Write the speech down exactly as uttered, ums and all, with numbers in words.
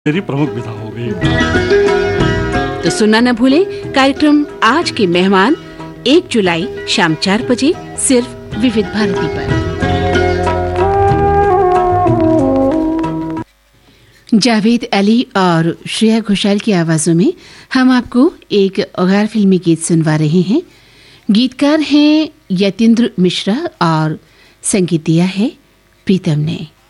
मेरी प्रमुख विधा होगी। तो सुनना न भूलें कार्यक्रम आज के मेहमान एक जुलाई शाम चार बजे सिर्फ विविध भारती पर। जावेद अली और श्रेया घोषाल की आवाजों में हम आपको एक गैर फिल्मी गीत सुनवा रहे हैं। गीतकार हैं यतीन्द्र मिश्रा और संगीत दिया है प्रीतम ने।